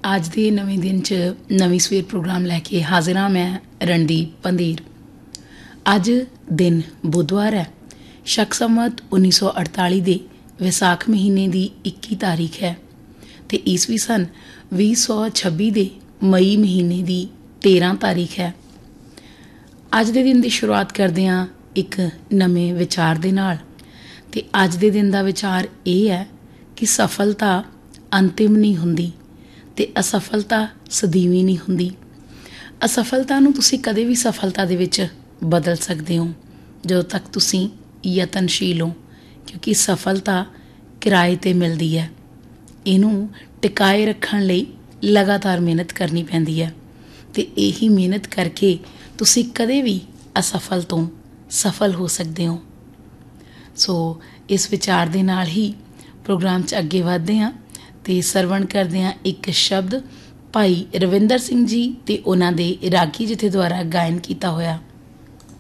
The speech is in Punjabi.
ਅੱਜ ਦੇ ਨਵੇਂ ਦਿਨ 'ਚ ਨਵੀਂ ਸਵੇਰ ਪ੍ਰੋਗਰਾਮ ਲੈ ਕੇ ਹਾਜ਼ਰ ਹਾਂ ਮੈਂ ਰਣਦੀਪ ਪੰਧੀਰ। ਅੱਜ ਦਿਨ ਬੁੱਧਵਾਰ ਹੈ। ਸ਼ਕ ਸੰਵਤ 1948 ਦੇ ਵਿਸਾਖ ਮਹੀਨੇ ਦੀ 21 ਤਾਰੀਖ ਹੈ ਅਤੇ ਈਸਵੀ ਸਨ 2026 ਦੇ ਮਈ ਮਹੀਨੇ ਦੀ 13 ਤਾਰੀਖ ਹੈ। ਅੱਜ ਦੇ ਦਿਨ ਦੀ ਸ਼ੁਰੂਆਤ ਕਰਦੇ ਹਾਂ ਇੱਕ ਨਵੇਂ ਵਿਚਾਰ ਦੇ ਨਾਲ। ਅਤੇ ਅੱਜ ਦੇ ਦਿਨ ਦਾ ਵਿਚਾਰ ਇਹ ਹੈ ਕਿ ਸਫਲਤਾ ਅੰਤਿਮ ਨਹੀਂ ਹੁੰਦੀ ਅਤੇ ਅਸਫਲਤਾ ਸਦੀਵੀ ਨਹੀਂ ਹੁੰਦੀ। ਅਸਫਲਤਾ ਨੂੰ ਤੁਸੀਂ ਕਦੇ ਵੀ ਸਫਲਤਾ ਦੇ ਵਿੱਚ ਬਦਲ ਸਕਦੇ ਹੋ ਜਦੋਂ ਤੱਕ ਤੁਸੀਂ ਯਤਨਸ਼ੀਲ ਹੋ, ਕਿਉਂਕਿ ਸਫਲਤਾ ਕਿਰਾਏ 'ਤੇ ਮਿਲਦੀ ਹੈ। ਇਹਨੂੰ ਟਿਕਾਏ ਰੱਖਣ ਲਈ ਲਗਾਤਾਰ ਮਿਹਨਤ ਕਰਨੀ ਪੈਂਦੀ ਹੈ ਅਤੇ ਇਹੀ ਮਿਹਨਤ ਕਰਕੇ ਤੁਸੀਂ ਕਦੇ ਵੀ ਅਸਫਲ ਤੋਂ ਸਫਲ ਹੋ ਸਕਦੇ ਹੋ। ਸੋ ਇਸ ਵਿਚਾਰ ਦੇ ਨਾਲ ਹੀ ਪ੍ਰੋਗਰਾਮ 'ਚ ਅੱਗੇ ਵਧਦੇ ਹਾਂ ਅਤੇ ਸਰਵਣ ਕਰਦੇ ਹਾਂ ਇੱਕ ਸ਼ਬਦ ਭਾਈ ਰਵਿੰਦਰ ਸਿੰਘ ਜੀ ਅਤੇ ਉਹਨਾਂ ਦੇ ਰਾਗੀ ਜਥੇ ਦੁਆਰਾ ਗਾਇਨ ਕੀਤਾ ਹੋਇਆ